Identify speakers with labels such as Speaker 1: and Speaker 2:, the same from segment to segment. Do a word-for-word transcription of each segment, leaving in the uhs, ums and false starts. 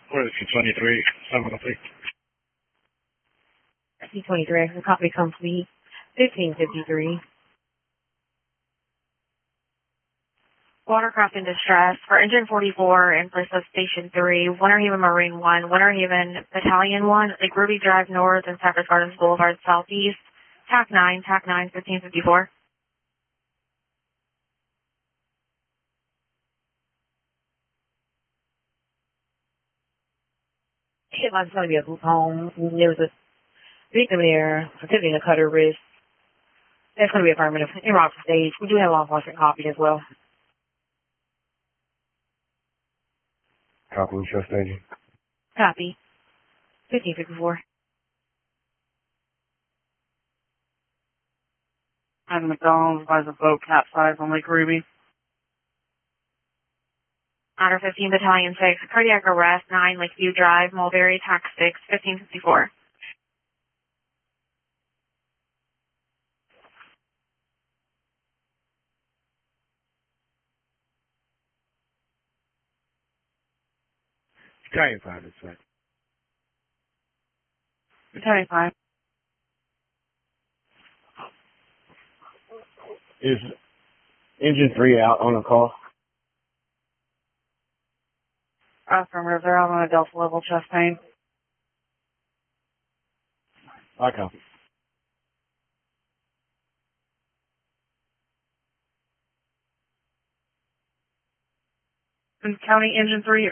Speaker 1: Where's the twenty-three? Seven oh three.
Speaker 2: C twenty-three, the copy complete. fifteen fifty-three.
Speaker 3: Watercraft in distress for Engine forty-four in place of Station three, Winter Haven Marine one, Winter Haven Battalion one, Lake Ruby Drive North and Cypress Gardens Boulevard Southeast, T A C nine, T A C nine, fifteen fifty-four.
Speaker 2: It was going to be a group home. There was a victim there, attempting to cut her wrist. That's going to be affirmative. In Rockford Stage, we do have law enforcement copy as well.
Speaker 1: Copy, trust agent.
Speaker 2: Copy. fifteen fifty-four.
Speaker 4: Ivan McDonald buys a boat capsized on Lake Ruby.
Speaker 3: Honor fifteen Battalion six, cardiac arrest nine, Lakeview Drive, Mulberry, T A C six, fifteen fifty-four.
Speaker 1: Battalion five, that's right.
Speaker 4: Battalion five.
Speaker 1: Is Engine three out on a call?
Speaker 4: Affirmative, they're out on a Delta level chest pain.
Speaker 1: I copy.
Speaker 4: And County Engine three.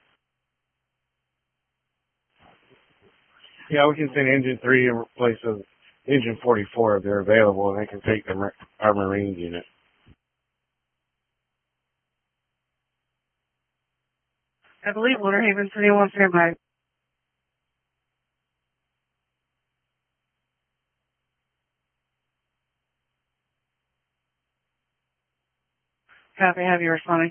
Speaker 1: Yeah, we can send Engine three in place of Engine forty-four if they're available, and they can take the, our Marine unit.
Speaker 4: I believe Winter Haven City wants to by. Copy, have you responding?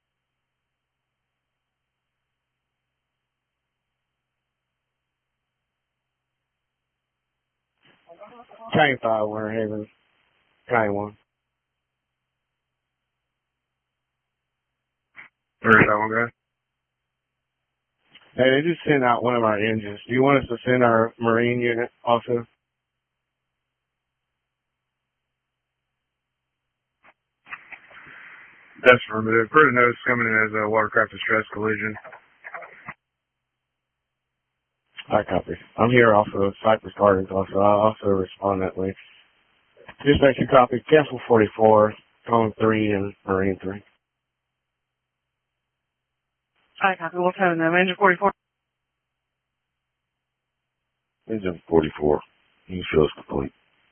Speaker 1: Battalion five, Winter Haven. Battalion one. Where's that one, guys? Hey, they just sent out one of our engines. Do you want us to send our Marine unit also? That's affirmative. Further notice coming in as a watercraft distress collision. I copy. I'm here also at Cypress Gardens also. I'll also respond that way. Dispatch, you copy. Cancel forty-four, Cone three, and Marine three.
Speaker 4: I copy, we'll tell them. Engine forty-four.
Speaker 1: Engine forty-four. You show us complete.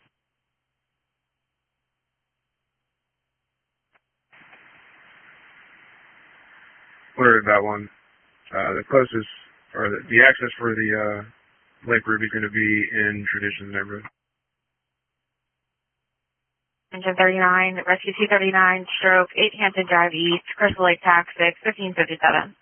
Speaker 1: Worried about one. Uh, the closest, or the, the access for the uh, Lake Ruby is going to be in Traditions neighborhood.
Speaker 3: Engine thirty-nine, Rescue two thirty-nine, stroke eight Hampton Drive East, Crystal Lake, T A C six, fifteen fifty-seven.